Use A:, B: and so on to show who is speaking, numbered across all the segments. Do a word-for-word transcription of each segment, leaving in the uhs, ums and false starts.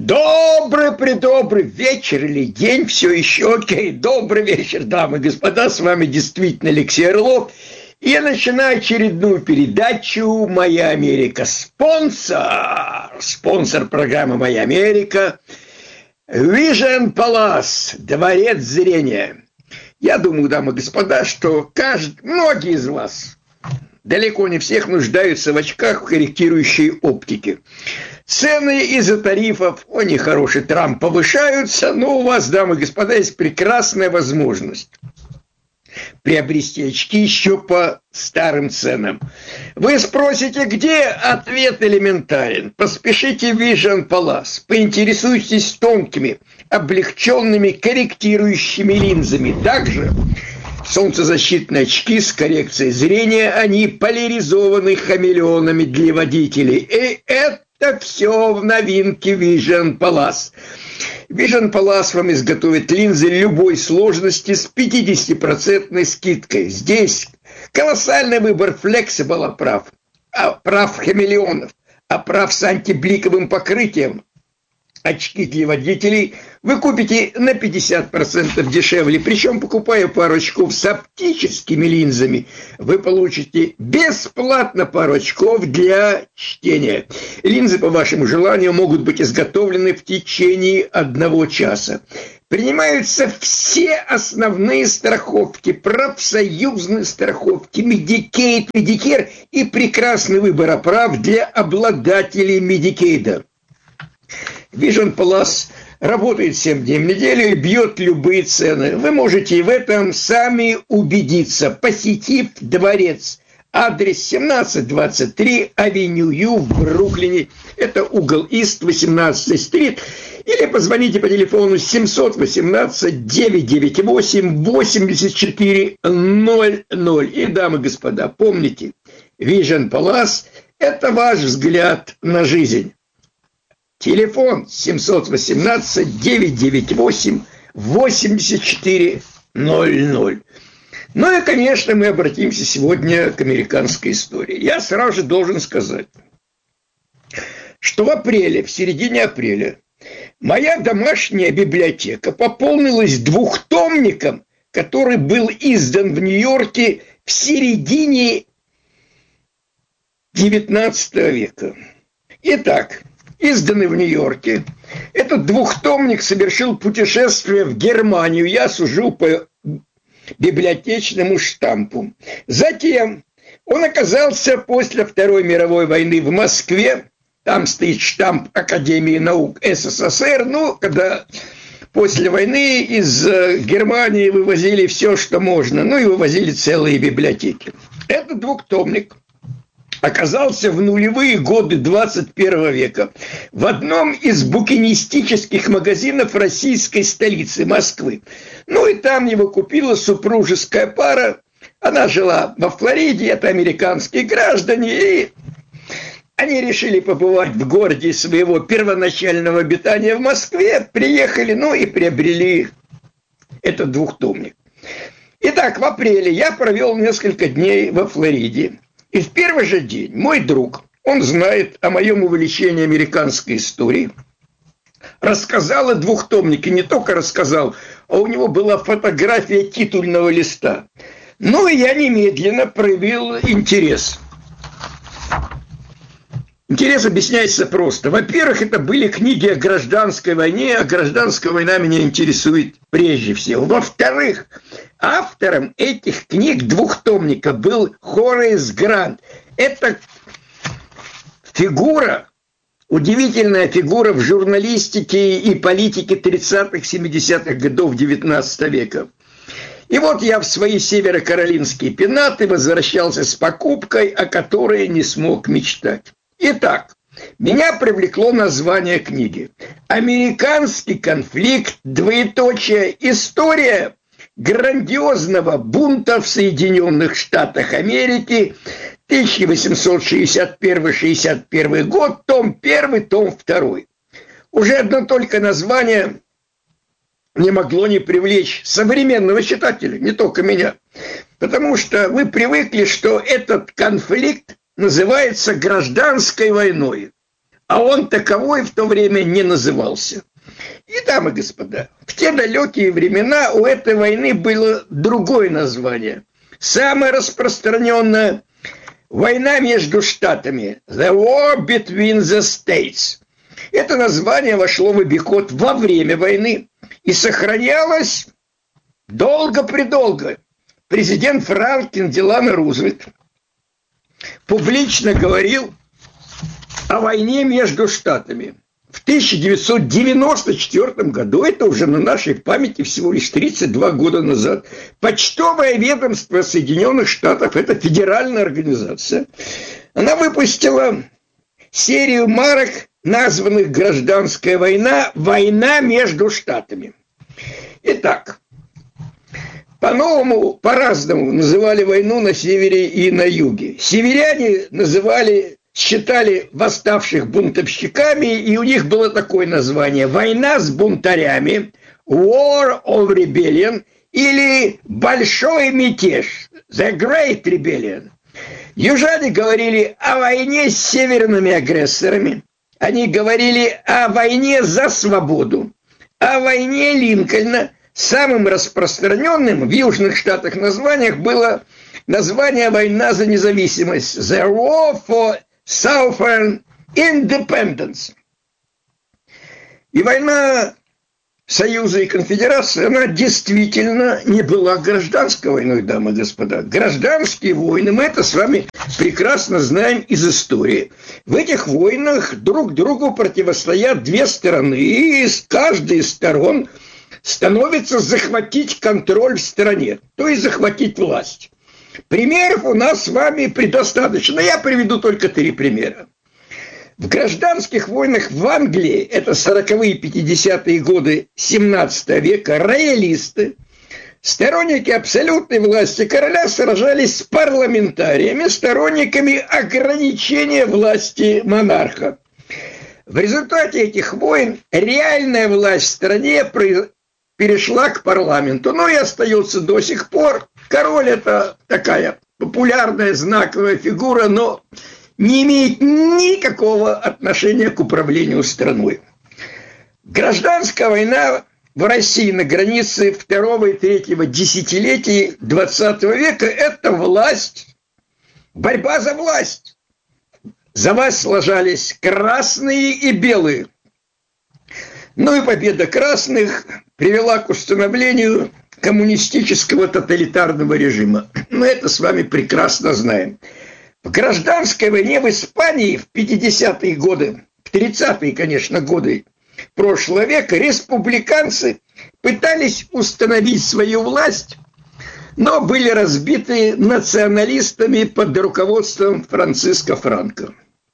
A: Добрый-предобрый вечер или день, все еще окей. Добрый вечер, дамы и господа, с вами действительно Алексей Орлов. И я начинаю очередную передачу «Моя Америка». Спонсор, спонсор программы «Моя Америка» Vision Palace, дворец зрения. Я думаю, дамы и господа, что каждый, многие из вас, далеко не всех, нуждаются в очках в корректирующей оптике. Цены из-за тарифов, они хорошие, Трамп, повышаются, но у вас, дамы и господа, есть прекрасная возможность приобрести очки еще по старым ценам. Вы спросите, где? Ответ элементарен. Поспешите в Vision Palace, поинтересуйтесь тонкими, облегченными корректирующими линзами. Также солнцезащитные очки с коррекцией зрения, они поляризованы хамелеонами для водителей. И это Это все в новинке Vision Palace. Vision Palace вам изготовит линзы любой сложности с пятидесятипроцентной скидкой. Здесь колоссальный выбор флексибл оправ, оправ хамелеонов, оправ с антибликовым покрытием. Очки для водителей вы купите на пятьдесят процентов дешевле. Причем, покупая пару очков с оптическими линзами, вы получите бесплатно пару очков для чтения. Линзы по вашему желанию могут быть изготовлены в течение одного часа. Принимаются все основные страховки, профсоюзные страховки, Medicaid, Medicare и прекрасный выбор оправ для обладателей Medicaid. Vision Palace работает семь дней в неделю и бьет любые цены. Вы можете в этом сами убедиться, посетив дворец. Адрес семнадцать двадцать три Авеню Ю в Бруклине. Это угол Ист, восемнадцатая стрит. Или позвоните по телефону семьсот восемнадцать девятьсот девяносто восемь восемьдесят четыре ноль ноль. И, дамы и господа, помните, Vision Palace – это ваш взгляд на жизнь. Телефон семьсот восемнадцать девятьсот девяносто восемь восемьдесят четыре ноль ноль. Ну и, конечно, мы обратимся сегодня к американской истории. Я сразу же должен сказать, что в апреле, в середине апреля, моя домашняя библиотека пополнилась двухтомником, который был издан в Нью-Йорке в середине девятнадцатого века. Итак, изданный в Нью-Йорке, этот двухтомник совершил путешествие в Германию. Я сужу по библиотечному штампу. Затем он оказался после Второй мировой войны в Москве. Там стоит штамп Академии наук СССР. Ну, когда после войны из Германии вывозили все, что можно. Ну, и вывозили целые библиотеки. Этот двухтомник оказался в нулевые годы двадцать первого века в одном из букинистических магазинов российской столицы Москвы. Ну и там его купила супружеская пара. Она жила во Флориде, это американские граждане, и они решили побывать в городе своего первоначального обитания в Москве, приехали, ну и приобрели этот двухтомник. Итак, в апреле я провел несколько дней во Флориде. И в первый же день мой друг, он знает о моем увлечении американской историей, рассказал о двухтомнике, не только рассказал, а у него была фотография титульного листа. Ну и я немедленно проявил интерес. Интерес объясняется просто. Во-первых, это были книги о гражданской войне, а гражданская война меня интересует прежде всего. Во-вторых, автором этих книг двухтомника был Хорейс Грант. Это фигура, удивительная фигура в журналистике и политике тридцатых-семидесятых годов девятнадцатого века. И вот я в свои северо-каролинские пенаты возвращался с покупкой, о которой не смог мечтать. Итак, меня привлекло название книги. «Американский конфликт, двоеточие, история грандиозного бунта в Соединенных Штатах Америки, тысяча восемьсот шестьдесят первый — шестьдесят первый год, том первый, том второй». Уже одно только название не могло не привлечь современного читателя, не только меня. Потому что вы привыкли, что этот конфликт называется гражданской войной. а он таковой в то время не назывался. И, дамы и господа, в те далекие времена у этой войны было другое название. Самое распространенное – война между штатами. The War Between the States. Это название вошло в обиход во время войны и сохранялось долго-предолго. Президент Франклин Делано Рузвельт публично говорил о войне между штатами. В тысяча девятьсот девяносто четвёртом году, это уже на нашей памяти всего лишь тридцать два года назад, Почтовое ведомство Соединенных Штатов, это федеральная организация, она выпустила серию марок, названных «Гражданская война. Война между штатами». Итак, по-новому, по-разному называли войну на севере и на юге. Северяне называли, считали восставших бунтовщиками, и у них было такое название: «Война с бунтарями», «War of Rebellion» или «Большой мятеж», «The Great Rebellion». Южане говорили о войне с северными агрессорами, они говорили о войне за свободу, о войне Линкольна. Самым распространенным в Южных Штатах названиях было название «Война за независимость» «The War for Southern Independence». И война Союза и Конфедерации, она действительно не была гражданской войной, дамы и господа. Гражданские войны, мы это с вами прекрасно знаем из истории. В этих войнах друг другу противостоят две стороны, и с каждой из сторон становится захватить контроль в стране, то есть захватить власть. Примеров у нас с вами предостаточно. Я приведу только три примера. В гражданских войнах в Англии, это сороковые и пятидесятые годы семнадцатого века, роялисты, сторонники абсолютной власти короля, сражались с парламентариями, сторонниками ограничения власти монарха. В результате этих войн реальная власть в стране перешла к парламенту, но и остается до сих пор. Король – это такая популярная знаковая фигура, но не имеет никакого отношения к управлению страной. Гражданская война в России на границе второго и третьего десятилетий двадцатого века – это власть, борьба за власть. За власть сражались красные и белые. Ну и победа красных привела к установлению коммунистического тоталитарного режима. Мы это с вами прекрасно знаем. В гражданской войне в Испании в пятидесятые годы, в тридцатые, конечно, годы прошлого века республиканцы пытались установить свою власть, но были разбиты националистами под руководством Франциско Франко.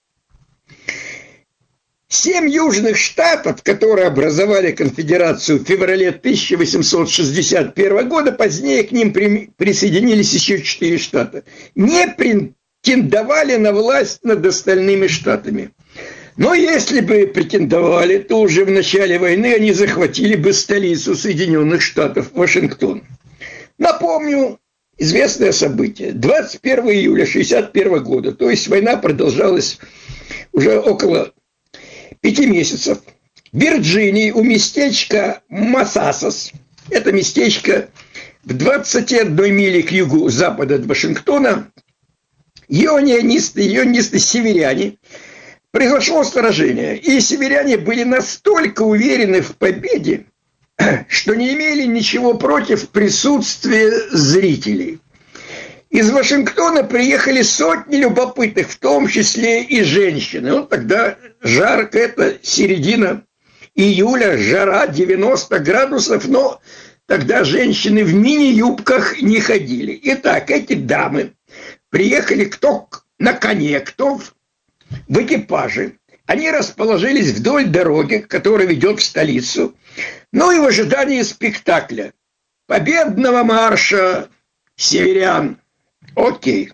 A: Семь южных штатов, которые образовали конфедерацию в феврале тысяча восемьсот шестьдесят первого года, позднее к ним при, присоединились еще четыре штата, не претендовали на власть над остальными штатами. Но если бы претендовали, то уже в начале войны они захватили бы столицу Соединенных Штатов, Вашингтон. Напомню известное событие. двадцать первого июля шестьдесят первого года, то есть война продолжалась уже около пяти месяцев. В Вирджинии у местечка Массасас, это местечко в двадцати одной миле к югу-западу от Вашингтона, ионисты, ионисты, северяне, произошло сражение. И северяне были настолько уверены в победе, что не имели ничего против присутствия зрителей. Из Вашингтона приехали сотни любопытных, в том числе и женщины. Ну, тогда жарко, это середина июля, жара девяносто градусов, но тогда женщины в мини-юбках не ходили. Итак, эти дамы приехали кто на коне, кто в, в экипаже. Они расположились вдоль дороги, которая ведет в столицу, ну и в ожидании спектакля, победного марша северян. Окей.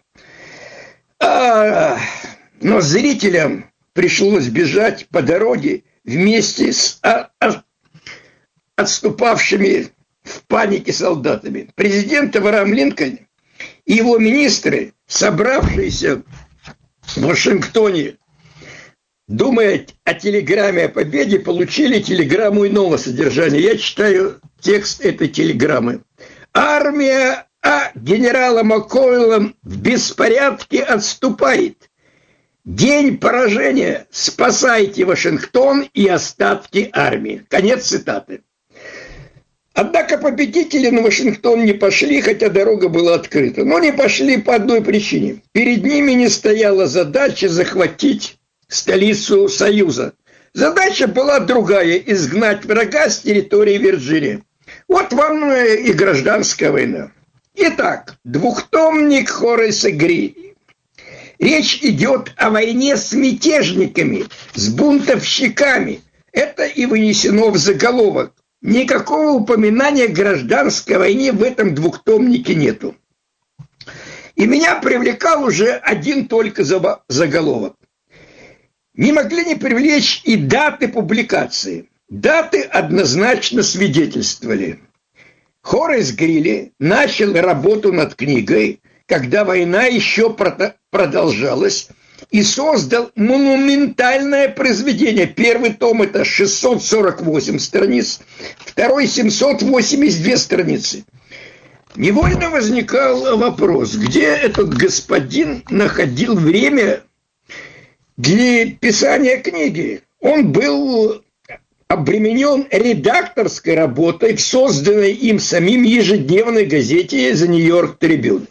A: А, но зрителям пришлось бежать по дороге вместе с а, а, отступавшими в панике солдатами. Президент Авраам Линкольн и его министры, собравшиеся в Вашингтоне думая о телеграмме о победе, получили телеграмму иного содержания. Я читаю текст этой телеграммы. Армия а генерала Маккоуэлла в беспорядке отступает. День поражения. Спасайте Вашингтон и остатки армии. Конец цитаты. Однако победители на Вашингтон не пошли, хотя дорога была открыта. Но не пошли по одной причине. Перед ними не стояла задача захватить столицу Союза. Задача была другая – изгнать врага с территории Вирджинии. Вот вам и гражданская война. Итак, двухтомник Хорейса Грилли. Речь идет о войне с мятежниками, с бунтовщиками. Это и вынесено в заголовок. Никакого упоминания гражданской войне в этом двухтомнике нету. И меня привлекал уже один только заголовок. Не могли не привлечь и даты публикации. Даты однозначно свидетельствовали. Хорейс Грилли начал работу над книгой, когда война еще продолжалась, и создал монументальное произведение. Первый том – это шестьсот сорок восемь страниц, второй – семьсот восемьдесят две страницы. Невольно возникал вопрос, где этот господин находил время для писания книги. Он был обременен редакторской работой в созданной им самим ежедневной газете «The New York Tribune».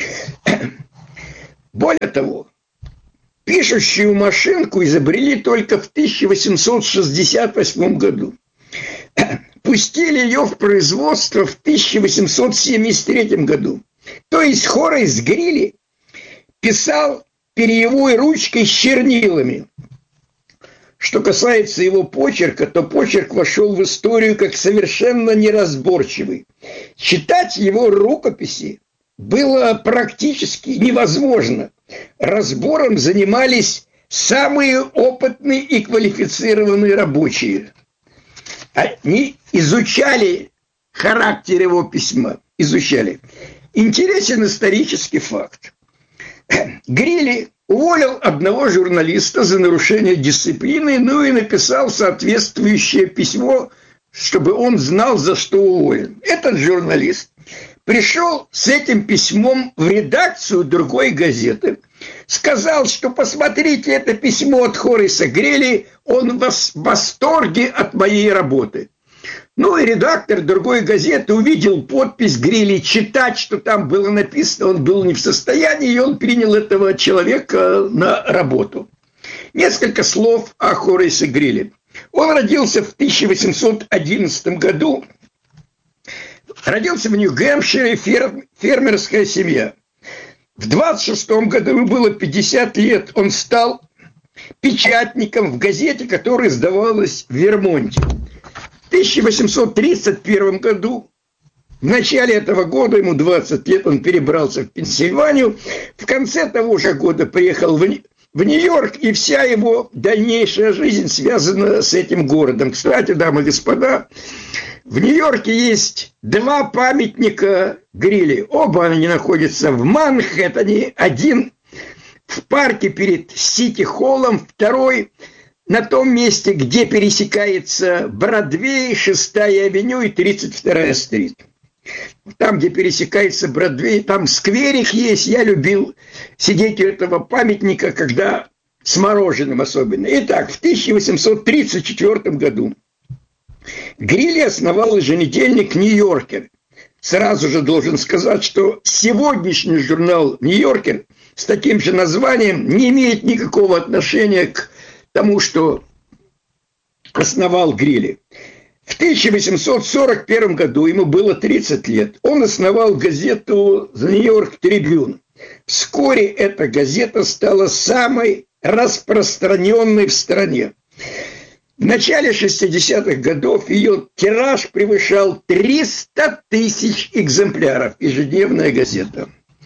A: Более того, пишущую машинку изобрели только в тысяча восемьсот шестьдесят восьмом году. Пустили ее в производство в тысяча восемьсот семьдесят третьем году. То есть Хорейс Грилли писал перьевой ручкой с чернилами. Что касается его почерка, то почерк вошел в историю как совершенно неразборчивый. Читать его рукописи было практически невозможно. Разбором занимались самые опытные и квалифицированные рабочие. Они изучали характер его письма. Изучали. Интересен исторический факт. Грилли уволил одного журналиста за нарушение дисциплины, ну и написал соответствующее письмо, чтобы он знал, за что уволен. Этот журналист пришел с этим письмом в редакцию другой газеты, сказал, что посмотрите это письмо от Хорейса Грилли, он в восторге от моей работы. Ну и редактор другой газеты увидел подпись Грилли, читать, что там было написано, он был не в состоянии, и он принял этого человека на работу. Несколько слов о Хорейсе Грилли. Он родился в тысяча восемьсот одиннадцатом году. Родился в Нью-Гэмпшире, фер, фермерская семья. В двадцать шестом году, ему было пятьдесят лет, он стал печатником в газете, которая издавалась в Вермонте. В тысяча восемьсот тридцать первом году, в начале этого года, ему двадцать лет, он перебрался в Пенсильванию. В конце того же года приехал в, в Нью-Йорк, и вся его дальнейшая жизнь связана с этим городом. Кстати, дамы и господа, в Нью-Йорке есть два памятника Грилли. Оба они находятся в Манхэттене. Один в парке перед Сити-холлом, второй на том месте, где пересекается Бродвей, шестая авеню и тридцать вторая стрит. Там, где пересекается Бродвей, там скверик есть. Я любил сидеть у этого памятника, когда с мороженым особенно. Итак, в тысяча восемьсот тридцать четвёртом году Грилли основал еженедельник «Нью-Йоркер». Сразу же должен сказать, что сегодняшний журнал «Нью-Йоркер» с таким же названием не имеет никакого отношения к тому, что основал Грилли. В тысяча восемьсот сорок первом году, ему было тридцать лет, он основал газету «The New York Tribune». Вскоре эта газета стала самой распространенной в стране. В начале шестидесятых годов ее тираж превышал триста тысяч экземпляров, ежедневная газета.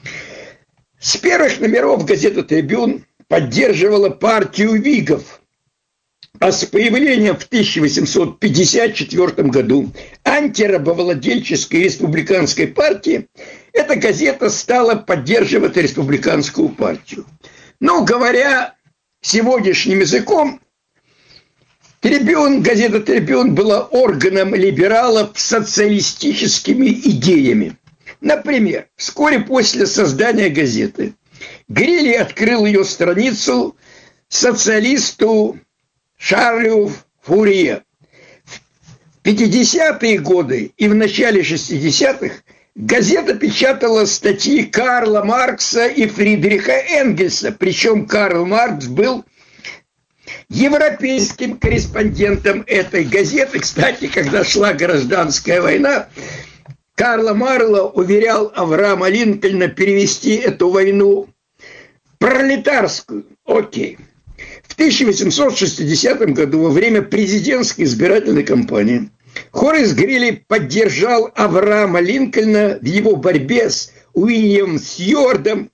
A: С первых номеров газета «Трибюн» поддерживала партию Вигов, а с появлением в тысяча восемьсот пятьдесят четвёртом году антирабовладельческой республиканской партии эта газета стала поддерживать республиканскую партию. Но говоря сегодняшним языком, Трибюн, газета «Трибюн» была органом либералов с социалистическими идеями. Например, вскоре после создания газеты Грилли открыл ее страницу социалисту Шарлю Фурье. В пятидесятые годы и в начале шестидесятых газета печатала статьи Карла Маркса и Фридриха Энгельса, причем Карл Маркс был европейским корреспондентом этой газеты. Кстати, когда шла гражданская война, Карл Маркс уверял Авраама Линкольна перевести эту войну в пролетарскую. Окей. В тысяча восемьсот шестидесятом году во время президентской избирательной кампании Хоррес Грилли поддержал Авраама Линкольна в его борьбе с Уильямом Сьюардом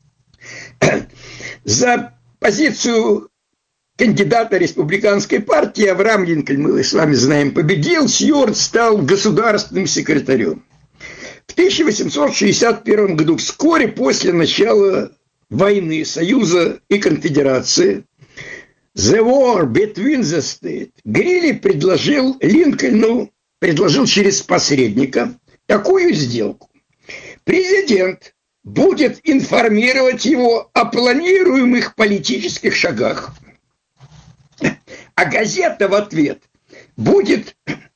A: за позицию кандидата республиканской партии. Авраам Линкольн, мы с вами знаем, победил. Сьюард стал государственным секретарем. В тысяча восемьсот шестьдесят первом году, вскоре после начала войны Союза и Конфедерации, The War Between the States, Грилли предложил Линкольну, предложил через посредника такую сделку. Президент будет информировать его о планируемых политических шагах, а газета в ответ будет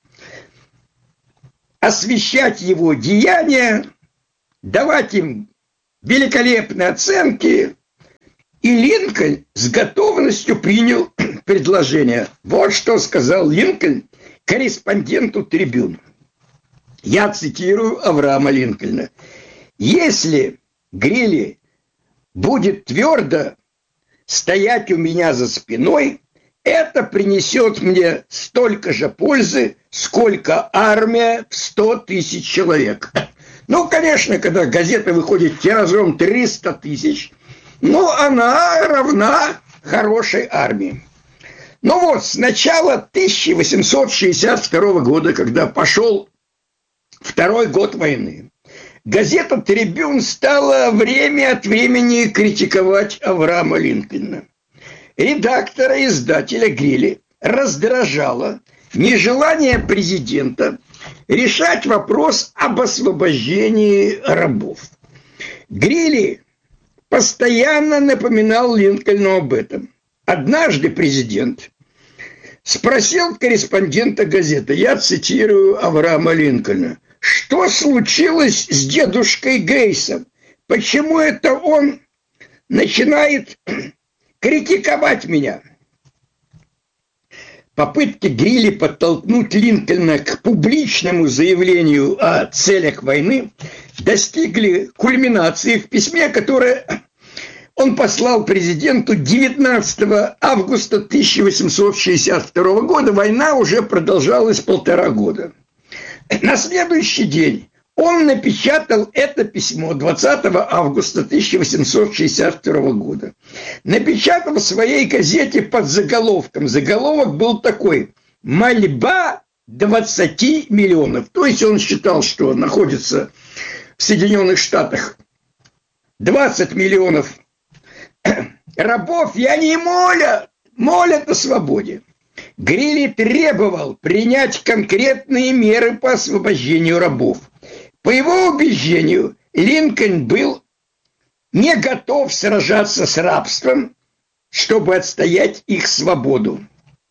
A: освещать его деяния, давать им великолепные оценки. И Линкольн с готовностью принял предложение. Вот что сказал Линкольн корреспонденту «Трибюн». Я цитирую Авраама Линкольна. «Если Грилли будет твердо стоять у меня за спиной, это принесет мне столько же пользы, сколько армия в сто тысяч человек». Ну, конечно, когда газета выходит тиражом триста тысяч, ну, она равна хорошей армии. Ну вот, с начала тысяча восемьсот шестьдесят второго года, когда пошел второй год войны, газета «Трибюн» стала время от времени критиковать Авраама Линкольна. Редактора и издателя Грилли раздражало нежелание президента решать вопрос об освобождении рабов. Грилли постоянно напоминал Линкольну об этом. Однажды президент спросил корреспондента газеты, я цитирую Авраама Линкольна, что случилось с дедушкой Гейсом? Почему это он начинает критиковать меня? Попытки Грилли подтолкнуть Линкольна к публичному заявлению о целях войны достигли кульминации в письме, которое он послал президенту девятнадцатого августа тысяча восемьсот шестьдесят второго года. Война уже продолжалась полтора года. На следующий день он напечатал это письмо двадцатого августа тысяча восемьсот шестьдесят второго года. Напечатал в своей газете под заголовком. Заголовок был такой: «Мольба двадцати миллионов». То есть он считал, что находится в Соединенных Штатах двадцать миллионов рабов, и они молят, молят о свободе. Грилли требовал принять конкретные меры по освобождению рабов. По его убеждению, Линкольн был не готов сражаться с рабством, чтобы отстоять их свободу.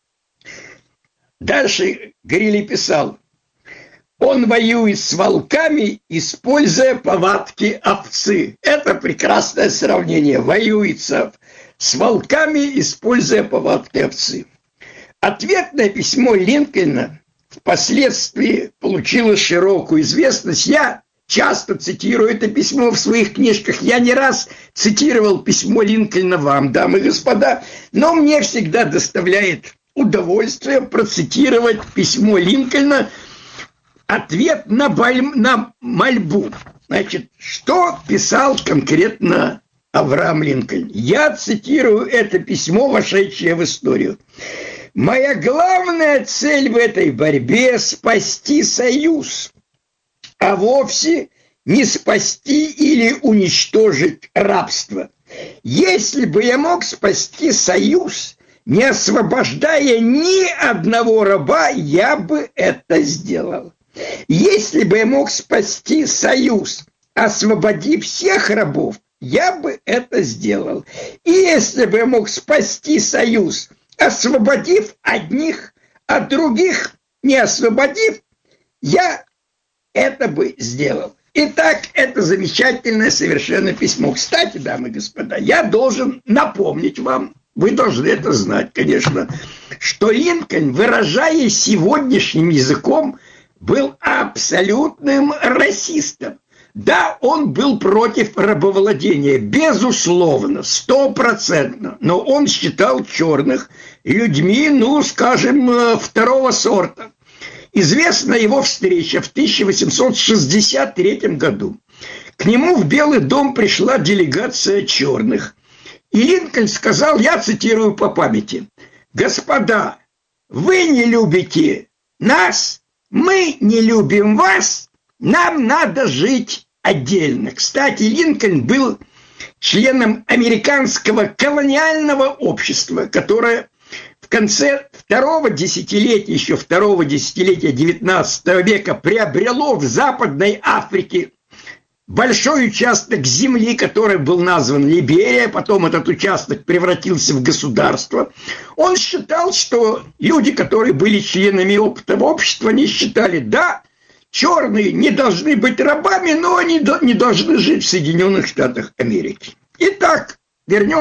A: Дальше Грилли писал: он воюет с волками, используя повадки овцы. Это прекрасное сравнение. Воюет с волками, используя повадки овцы. Ответное письмо Линкольна впоследствии получило широкую известность. Я часто цитирую это письмо в своих книжках. Я не раз цитировал письмо Линкольна вам, дамы и господа, но мне всегда доставляет удовольствие процитировать письмо Линкольна, ответ на, боль... на мольбу. Значит, что писал конкретно Авраам Линкольн? Я цитирую это письмо, вошедшее в историю. «Моя главная цель в этой борьбе – спасти Союз, а вовсе не спасти или уничтожить рабство. Если бы я мог спасти Союз, не освобождая ни одного раба, я бы это сделал. Если бы я мог спасти Союз, освободив всех рабов, я бы это сделал. И если бы я мог спасти Союз, освободив одних, а других не освободив, я это бы сделал. Итак, это замечательное совершенно письмо. Кстати, дамы и господа, я должен напомнить вам, вы должны это знать, конечно, что Линкольн, выражаясь сегодняшним языком, был абсолютным расистом. Да, он был против рабовладения, безусловно, стопроцентно, но он считал черных людьми, ну, скажем, второго сорта. Известна его встреча в тысяча восемьсот шестьдесят третьем году. К нему в Белый дом пришла делегация черных, и Линкольн сказал, я цитирую по памяти: «Господа, вы не любите нас, мы не любим вас, нам надо жить отдельно». Кстати, Линкольн был членом американского колониального общества, которое в конце второго десятилетия, еще второго десятилетия девятнадцатого века приобрело в Западной Африке большой участок земли, который был назван Либерия, потом этот участок превратился в государство. Он считал, что люди, которые были членами этого общества, они считали, да, черные не должны быть рабами, но они не должны жить в Соединенных Штатах Америки. Итак, вернемся.